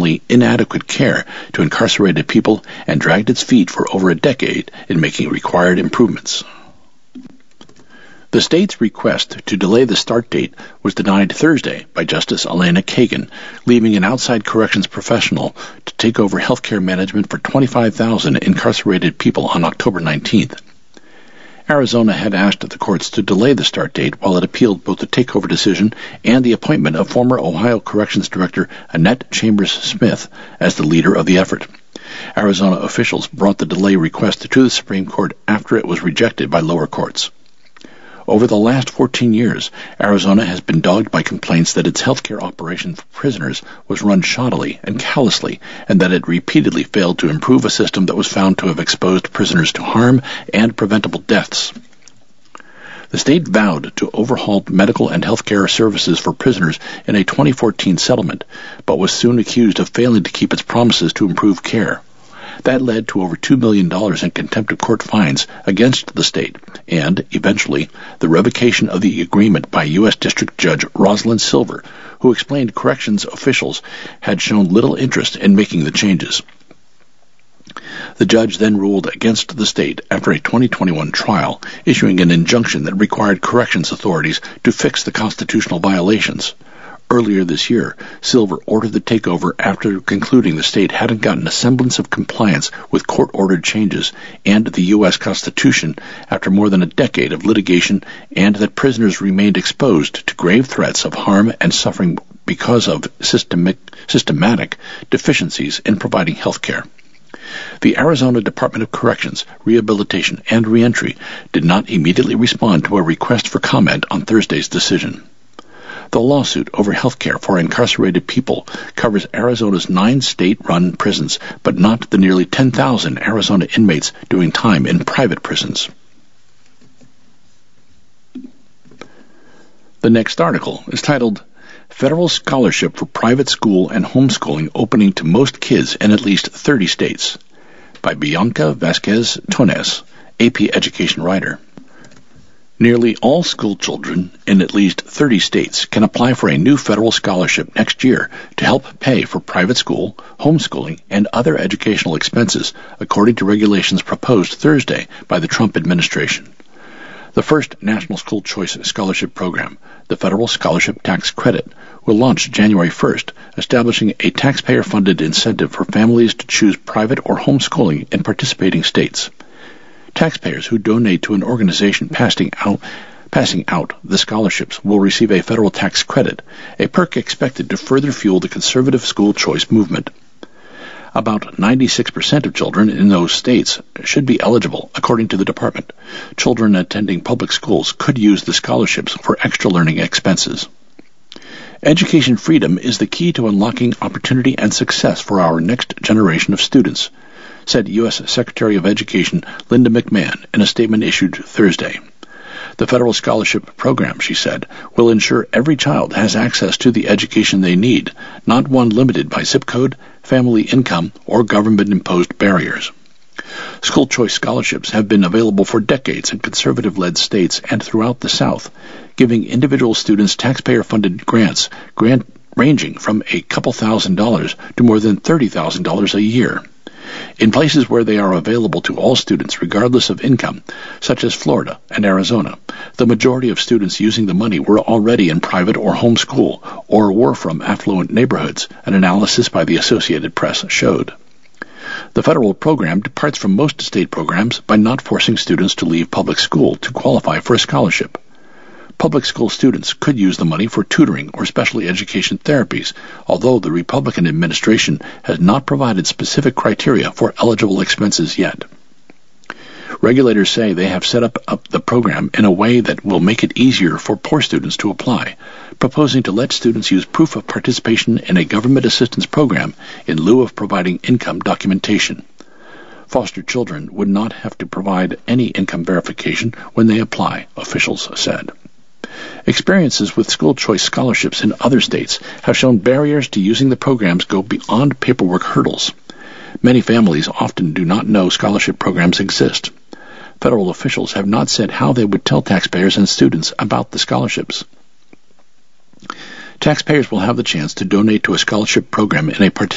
fundamentally inadequate care to incarcerated people and dragged its feet for over a decade in making required improvements. The state's request to delay the start date was denied Thursday by Justice Elena Kagan, leaving an outside corrections professional to take over health care management for 25,000 incarcerated people on October 19th. Arizona had asked the courts to delay the start date while it appealed both the takeover decision and the appointment of former Ohio Corrections Director Annette Chambers Smith as the leader of the effort. Arizona officials brought the delay request to the Supreme Court after it was rejected by lower courts. Over the last 14 years, Arizona has been dogged by complaints that its healthcare operation for prisoners was run shoddily and callously, and that it repeatedly failed to improve a system that was found to have exposed prisoners to harm and preventable deaths. The state vowed to overhaul medical and healthcare services for prisoners in a 2014 settlement, but was soon accused of failing to keep its promises to improve care. That led to over $2 million in contempt of court fines against the state, and, eventually, the revocation of the agreement by U.S. District Judge Rosalind Silver, who explained corrections officials had shown little interest in making the changes. The judge then ruled against the state after a 2021 trial, issuing an injunction that required corrections authorities to fix the constitutional violations. Earlier this year, Silver ordered the takeover after concluding the state hadn't gotten a semblance of compliance with court-ordered changes and the U.S. Constitution after more than a decade of litigation, and that prisoners remained exposed to grave threats of harm and suffering because of systematic deficiencies in providing health care. The Arizona Department of Corrections, Rehabilitation, and Reentry did not immediately respond to a request for comment on Thursday's decision. The lawsuit over health care for incarcerated people covers Arizona's 9 state-run prisons, but not the nearly 10,000 Arizona inmates doing time in private prisons. The next article is titled, Federal Scholarship for Private School and Homeschooling Opening to Most Kids in at least 30 States, by Bianca Vasquez Tones, AP Education writer. Nearly all school children in at least 30 states can apply for a new federal scholarship next year to help pay for private school, homeschooling, and other educational expenses, according to regulations proposed Thursday by the Trump administration. The first National School Choice Scholarship Program, the Federal Scholarship Tax Credit, will launch January 1st, establishing a taxpayer-funded incentive for families to choose private or homeschooling in participating states. Taxpayers who donate to an organization passing out the scholarships will receive a federal tax credit, a perk expected to further fuel the conservative school choice movement. About 96% of children in those states should be eligible, according to the department. Children attending public schools could use the scholarships for extra learning expenses. Education freedom is the key to unlocking opportunity and success for our next generation of students, said U.S. Secretary of Education Linda McMahon in a statement issued Thursday. The federal scholarship program, she said, will ensure every child has access to the education they need, not one limited by zip code, family income, or government-imposed barriers. School choice scholarships have been available for decades in conservative-led states and throughout the South, giving individual students taxpayer-funded grants ranging from a couple $1,000s to more than $30,000 a year. In places where they are available to all students regardless of income, such as Florida and Arizona, the majority of students using the money were already in private or home school or were from affluent neighborhoods, an analysis by the Associated Press showed. The federal program departs from most state programs by not forcing students to leave public school to qualify for a scholarship. Public school students could use the money for tutoring or special education therapies, although the Republican administration has not provided specific criteria for eligible expenses yet. Regulators say they have set up the program in a way that will make it easier for poor students to apply, proposing to let students use proof of participation in a government assistance program in lieu of providing income documentation. Foster children would not have to provide any income verification when they apply, officials said. Experiences with school choice scholarships in other states have shown barriers to using the programs go beyond paperwork hurdles. Many families often do not know scholarship programs exist. Federal officials have not said how they would tell taxpayers and students about the scholarships. Taxpayers will have the chance to donate to a scholarship program in a